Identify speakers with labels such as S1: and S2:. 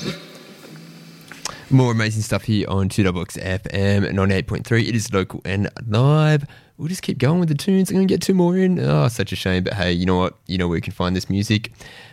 S1: More amazing stuff here on 2XX FM 98.3. It is local and live. We'll just keep going with the tunes. I'm going to get two more in. Oh, such a shame. But hey, you know what? You know where you can find this music.